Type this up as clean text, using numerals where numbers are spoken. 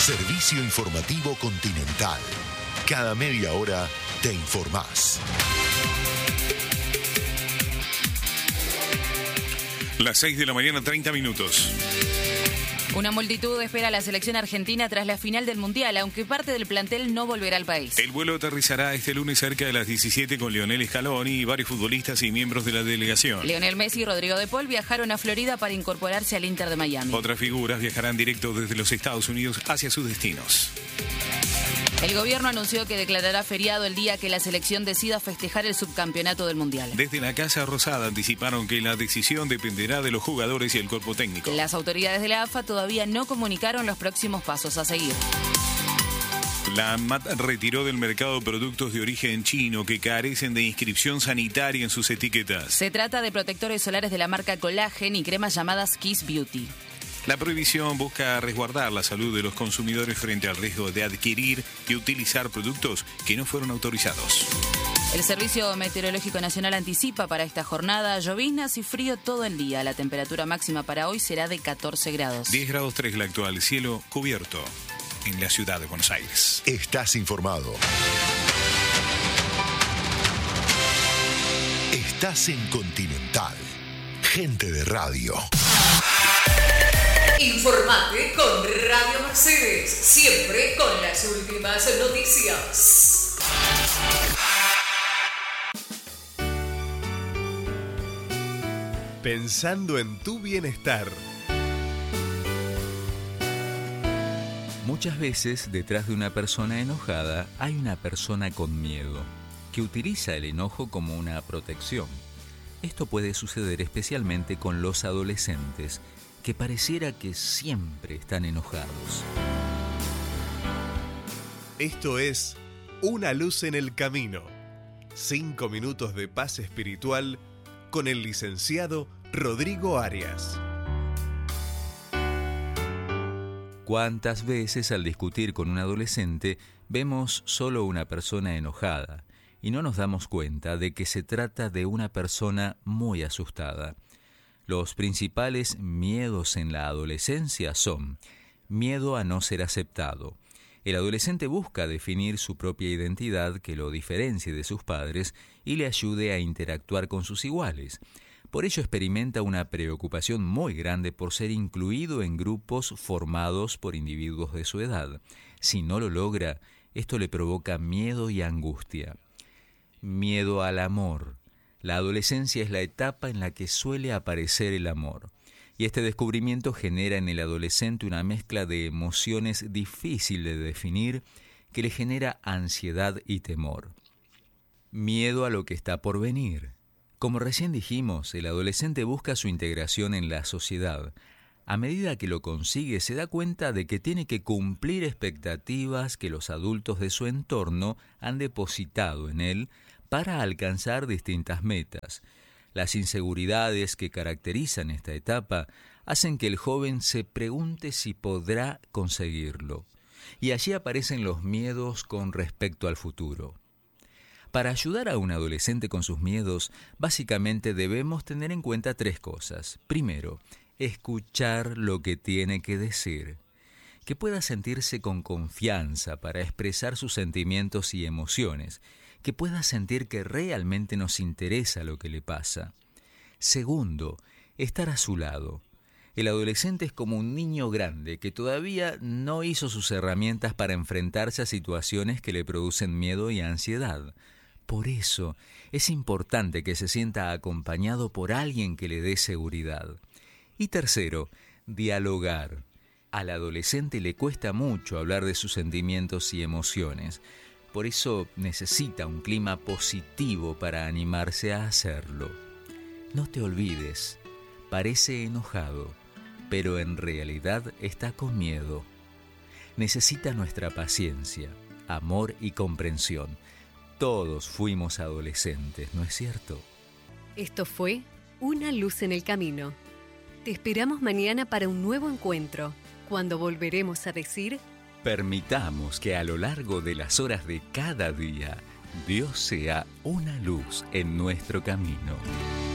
Servicio informativo Continental. Cada media hora te informás. Las 6 de la mañana, 30 minutos. Una multitud espera a la selección argentina tras la final del Mundial, aunque parte del plantel no volverá al país. El vuelo aterrizará este lunes cerca de las 17 con Lionel Scaloni y varios futbolistas y miembros de la delegación. Lionel Messi y Rodrigo de Paul viajaron a Florida para incorporarse al Inter de Miami. Otras figuras viajarán directo desde los Estados Unidos hacia sus destinos. El gobierno anunció que declarará feriado el día que la selección decida festejar el subcampeonato del Mundial. Desde la Casa Rosada anticiparon que la decisión dependerá de los jugadores y el cuerpo técnico. Las autoridades de la AFA todavía no comunicaron los próximos pasos a seguir. La ANMAT retiró del mercado productos de origen chino que carecen de inscripción sanitaria en sus etiquetas. Se trata de protectores solares de la marca Collagen y cremas llamadas Kiss Beauty. La prohibición busca resguardar la salud de los consumidores frente al riesgo de adquirir y utilizar productos que no fueron autorizados. El Servicio Meteorológico Nacional anticipa para esta jornada lloviznas y frío todo el día. La temperatura máxima para hoy será de 14 grados. 10 grados 3 la actual, cielo cubierto en la ciudad de Buenos Aires. Estás informado. Estás en Continental. Gente de radio. Informate con Radio Mercedes, siempre con las últimas noticias. Pensando en tu bienestar. Muchas veces detrás de una persona enojada hay una persona con miedo, que utiliza el enojo como una protección. Esto puede suceder especialmente con los adolescentes, que pareciera que siempre están enojados. Esto es Una luz en el camino. 5 minutos de paz espiritual con el licenciado Rodrigo Arias. ¿Cuántas veces al discutir con un adolescente vemos solo una persona enojada y no nos damos cuenta de que se trata de una persona muy asustada? Los principales miedos en la adolescencia son miedo a no ser aceptado. El adolescente busca definir su propia identidad que lo diferencie de sus padres y le ayude a interactuar con sus iguales. Por ello experimenta una preocupación muy grande por ser incluido en grupos formados por individuos de su edad. Si no lo logra, esto le provoca miedo y angustia. Miedo al amor. La adolescencia es la etapa en la que suele aparecer el amor, y este descubrimiento genera en el adolescente una mezcla de emociones difícil de definir que le genera ansiedad y temor. Miedo a lo que está por venir. Como recién dijimos, el adolescente busca su integración en la sociedad. A medida que lo consigue, se da cuenta de que tiene que cumplir expectativas que los adultos de su entorno han depositado en él para alcanzar distintas metas. Las inseguridades que caracterizan esta etapa hacen que el joven se pregunte si podrá conseguirlo. Y allí aparecen los miedos con respecto al futuro. Para ayudar a un adolescente con sus miedos, básicamente debemos tener en cuenta 3 cosas. Primero, escuchar lo que tiene que decir. Que pueda sentirse con confianza para expresar sus sentimientos y emociones. Que pueda sentir que realmente nos interesa lo que le pasa. Segundo, estar a su lado. El adolescente es como un niño grande que todavía no hizo sus herramientas para enfrentarse a situaciones que le producen miedo y ansiedad. Por eso, es importante que se sienta acompañado por alguien que le dé seguridad. Y tercero, dialogar. Al adolescente le cuesta mucho hablar de sus sentimientos y emociones. Por eso necesita un clima positivo para animarse a hacerlo. No te olvides, parece enojado, pero en realidad está con miedo. Necesita nuestra paciencia, amor y comprensión. Todos fuimos adolescentes, ¿no es cierto? Esto fue Una luz en el camino. Te esperamos mañana para un nuevo encuentro, cuando volveremos a decir... Permitamos que a lo largo de las horas de cada día, Dios sea una luz en nuestro camino.